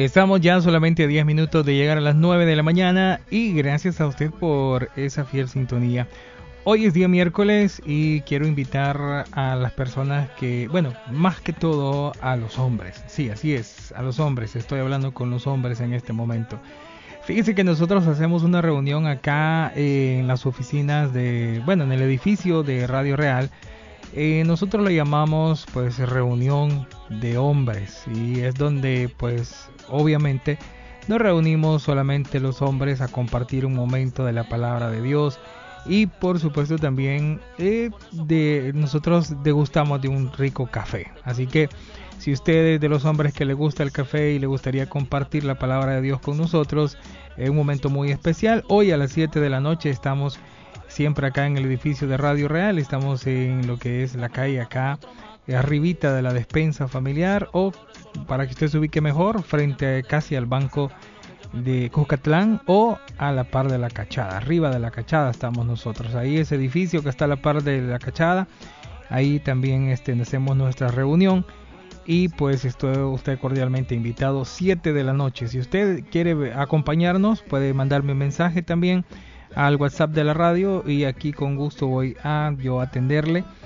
Estamos ya solamente a 10 minutos de llegar a las 9 de la mañana y gracias a usted por esa fiel sintonía. Hoy es día miércoles y quiero invitar a las personas que, bueno, más que todo a los hombres. Sí, así es, a los hombres. Estoy hablando con los hombres en este momento. Fíjense que nosotros hacemos una reunión acá en las oficinas de, bueno, en el edificio de Radio Real. Nosotros lo llamamos pues reunión de hombres y es donde pues obviamente nos reunimos solamente los hombres a compartir un momento de la palabra de Dios y por supuesto también nosotros degustamos de un rico café. Así que si usted es de los hombres que le gusta el café y le gustaría compartir la palabra de Dios con nosotros, es un momento muy especial. Hoy a las 7 de la noche estamos siempre acá en el edificio de Radio Real, estamos en lo que es la calle acá, arribita de la despensa familiar, o para que usted se ubique mejor, frente casi al banco de Cuscatlán o a la par de la Cachada, arriba de la Cachada estamos nosotros, ahí ese edificio que está a la par de la Cachada, ahí también hacemos nuestra reunión. Y pues estoy usted cordialmente invitado 7 de la noche. Si usted quiere acompañarnos, puede mandarme un mensaje también al WhatsApp de la radio y aquí con gusto voy a yo atenderle